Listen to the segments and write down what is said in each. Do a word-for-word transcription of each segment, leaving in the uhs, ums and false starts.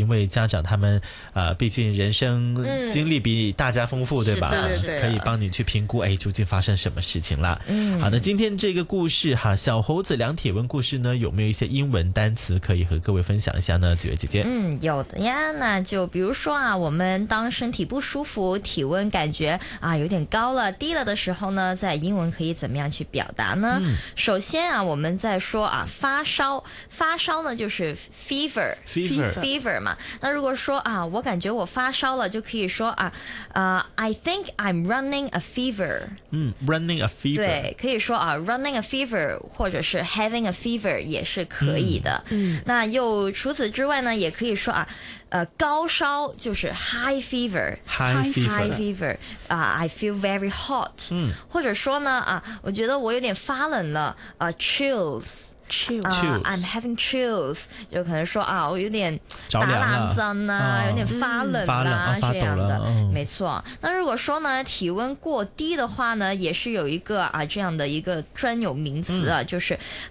因为家长他们呃，毕竟人生经历比大家丰富，嗯、对吧？ 对对对， 可以帮你去评估，哎，究竟发生什么事情了？嗯，好的，今天这个故事哈，小猴子量体温故事呢，有没有一些英文单词可以和各位分享一下呢？几位姐姐？ 嗯，有的呀。那就比如说啊，我们当身体不舒服，体温感觉啊有点高了、低了的时候呢，在英文可以怎么样去表达呢？嗯、首先啊，我们在说啊发烧，发烧呢就是 fever，fever fever 嘛。那如果说啊，我感觉我发烧了，就可以说啊，呃 ，I think I'm running a fever。 嗯 ，running a fever。 对，可以说啊 ，running a fever，或者是 having a fever 也是可以的。嗯，那又除此之外呢，也可以说啊。呃，高烧就是 high fever，high fever，high fever 啊、uh, ，I feel very hot。嗯，或者说呢啊，我觉得我有点发冷了，啊、uh, chills。Chills，、uh, I'm having chills， 就可能说啊，我有点打冷震啊，有点发冷啊、嗯、这样的， 嗯、 没错。那如果说呢，体温过低的话呢，也是有一个啊这样的一个专有名词啊，嗯、就是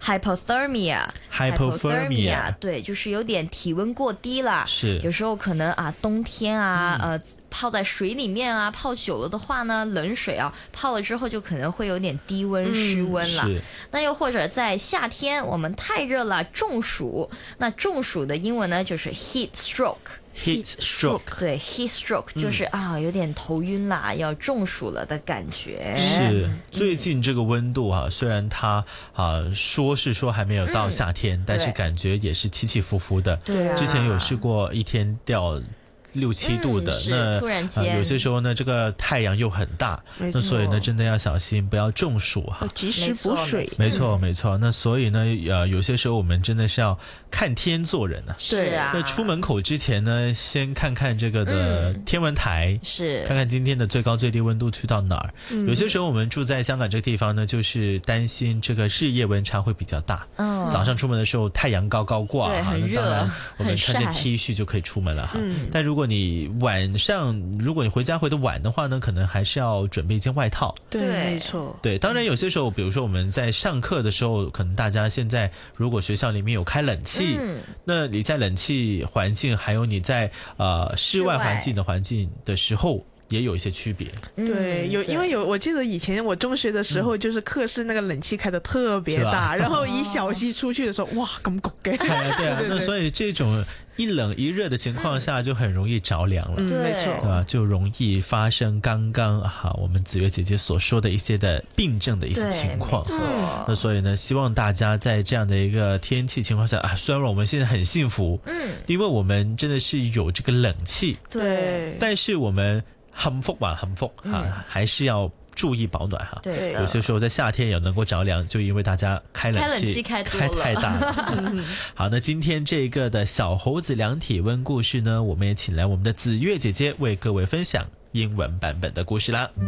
hypothermia。hypothermia， 对，就是有点体温过低了。 是， 有时候可能啊，冬天啊，嗯、呃。泡在水里面啊，泡久了的话呢，冷水啊，泡了之后就可能会有点低温、失温了。 嗯、 那又或者在夏天，我们太热了，中暑。那中暑的英文呢，就是 heat stroke。heat stroke， 对 heat stroke 就是、嗯、啊，有点头晕啦，要中暑了的感觉。 是，最近这个温度啊，虽然它啊说是说还没有到夏天，嗯、但是感觉也是起起伏伏的。 对、啊， 之前有试过一天掉六七度的， 嗯、 那突然间、 呃、有些时候呢，这个太阳又很大，那所以呢，真的要小心，不要中暑哈。 及时补水， 没错没错。那所以呢，呃，有些时候我们真的是要看天做人啊。 对啊。 那出门口之前呢，先看看这个的天文台， 嗯、是看看今天的最高最低温度去到哪儿。嗯、有些时候我们住在香港这个地方呢，就是担心这个日夜温差会比较大。嗯。早上出门的时候太阳高高挂哈，那当然我们穿着 T 恤就可以出门了哈。嗯。但如果你晚上，如果你回家回得晚的话呢，可能还是要准备一件外套。 对，没错。 对，当然有些时候，比如说我们在上课的时候，可能大家现在如果学校里面有开冷气，嗯、那你在冷气环境，还有你在呃室外环境的环境的时候。也有一些区别。 对，有，因为有，我记得以前我中学的时候，就是课室那个冷气开得特别大，嗯、然后一小息出去的时候，哇，咁焗嘅。 对啊，对啊，那所以这种一冷一热的情况下，就很容易着凉了。 嗯，没错， 对吧？就容易发生刚刚哈我们紫月姐姐所说的一些的病症的一些情况。 嗯， 那所以呢，希望大家在这样的一个天气情况下啊，虽然我们现在很幸福，嗯，因为我们真的是有这个冷气， 对， 但是我们。幸福吧，幸福哈、嗯，还是要注意保暖哈。 对， 有些时候在夏天也能够着凉，就因为大家开冷气， 开冷气开多了， 开太大了。好，那今天这个的小猴子量体温故事呢，我们也请来我们的紫月姐姐为各位分享英文版本的故事啦。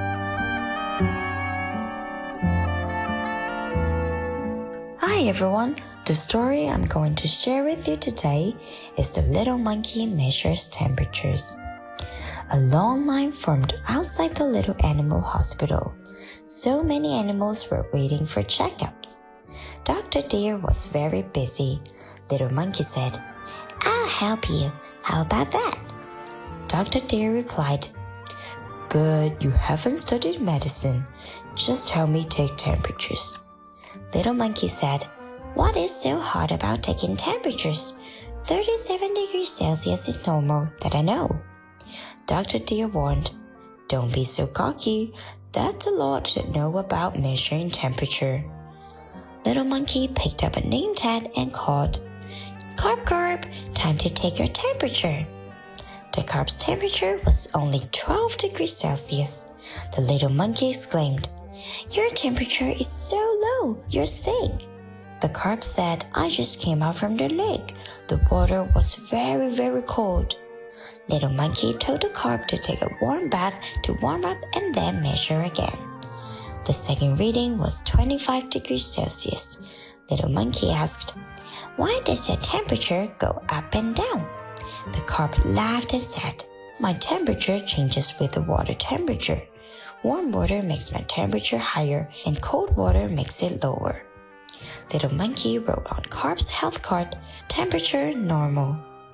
Hi everyone, the story I'm going to share with you today is The Little Monkey Measures Temperatures.A long line formed outside the little animal hospital. So many animals were waiting for checkups. Doctor Deer was very busy. Little Monkey said, "I'll help you. How about that?" Doctor Deer replied, "But you haven't studied medicine. Just help me take temperatures." Little Monkey said, "What is so hard about taking temperatures? thirty-seven degrees Celsius is normal, that I know."Doctor Deer warned, "Don't be so cocky. That's a lot to know about measuring temperature." Little Monkey picked up a name tag and called, "Carp, Carp, time to take your temperature." The carp's temperature was only twelve degrees Celsius. The little monkey exclaimed, "Your temperature is so low, you're sick." The carp said, "I just came out from the lake. The water was very, very cold."Little Monkey told the carp to take a warm bath to warm up and then measure again. The second reading was twenty-five degrees Celsius. Little Monkey asked, "Why does your temperature go up and down?" The carp laughed and said, "My temperature changes with the water temperature. Warm water makes my temperature higher and cold water makes it lower." Little Monkey wrote on Carp's health card, "Temperature normal."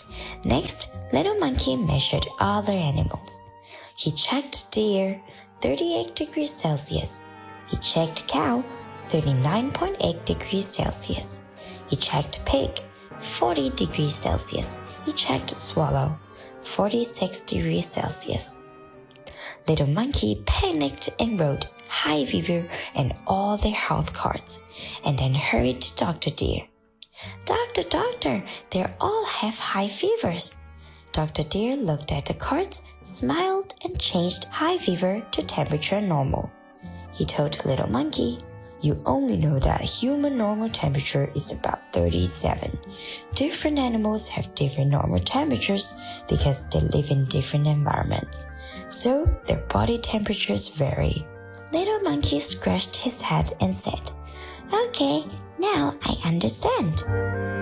Next, Little Monkey measured other animals. He checked deer, thirty-eight degrees Celsius. He checked cow, thirty-nine point eight degrees Celsius. He checked pig, forty degrees Celsius. He checked swallow, forty-six degrees Celsius. Little Monkey panicked and wrote high fever and all their health cards, and then hurried to Doctor Deer. Doctor, doctor, they all have high fevers. Doctor Deer looked at the cards, smiled, and changed high fever to temperature normal. He told Little Monkey, you only know that human normal temperature is about thirty-seven. Different animals have different normal temperatures because they live in different environments, so their body temperatures vary. Little Monkey scratched his head and said, Okay, now I understand.